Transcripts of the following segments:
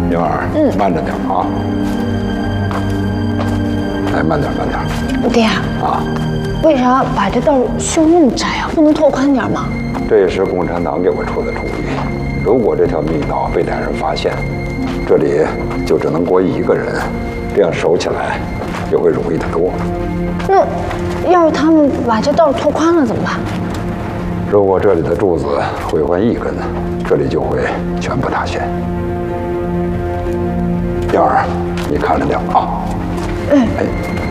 宁儿，慢着点啊！哎，慢点，慢点。 爹啊， 为啥把这道修那么窄啊？不能拓宽点吗？ 这也是共产党给我出的主意。如果这条密道被歹人发现，这里就只能过一个人，这样守起来就会容易得多。 那要是他们把这道拓宽了怎么办？ 如果这里的柱子毁坏一根，这里就会全部塌陷。燕儿，你看着点啊！哎，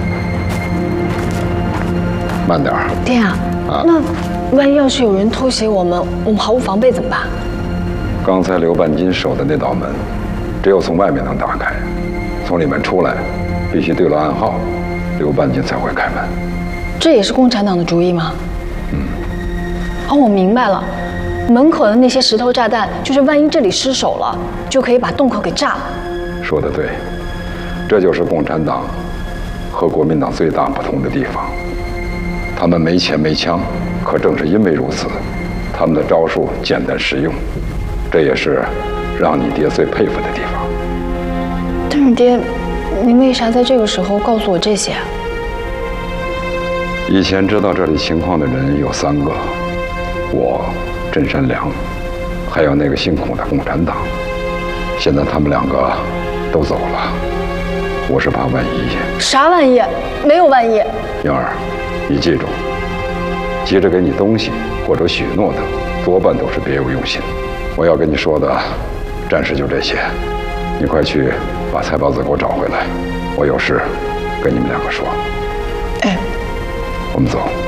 慢点儿。 爹啊，那万一要是有人偷袭我们毫无防备怎么办？ 刚才刘半金守的那道门，只有从外面能打开，从里面出来，必须对了暗号，刘半金才会开门。 这也是共产党的主意吗？哦，我明白了，门口的那些石头炸弹，就是万一这里失守了，就可以把洞口给炸了。 说得对，这就是共产党和国民党最大不同的地方。他们没钱没枪，可正是因为如此，他们的招数简单实用，这也是让你爹最佩服的地方。 但是爹，您为啥在这个时候告诉我这些啊？ 以前知道这里情况的人有3个，我、镇山良，还有那个姓孔的共产党。现在他们2个都走了，我是怕万一。 啥万一？没有万一。 燕儿，你记住，急着给你东西或者许诺的，多半都是别有用心。我要跟你说的，暂时就这些。你快去把菜包子给我找回来，我有事跟你们2个说。 哎， 我们走。